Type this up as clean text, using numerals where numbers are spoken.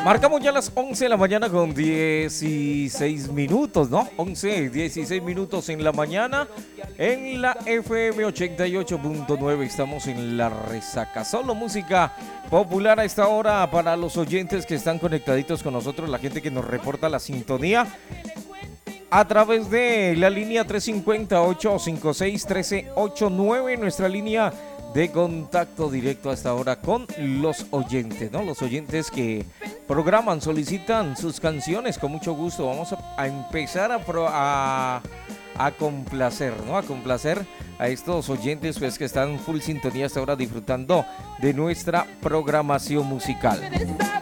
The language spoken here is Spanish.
Marcamos ya las 11 de la mañana con 16 minutos, ¿no? 11, 16 minutos en la mañana en la FM 88.9. Estamos en la resaca. Solo música popular a esta hora para los oyentes que están conectaditos con nosotros, la gente que nos reporta la sintonía a través de la línea 350-856-1389, nuestra línea de contacto directo a esta hora con los oyentes, ¿no? Los oyentes que programan, solicitan sus canciones, con mucho gusto. Vamos a empezar a complacer, ¿no? A complacer a estos oyentes pues que están full sintonía hasta ahora disfrutando de nuestra programación musical.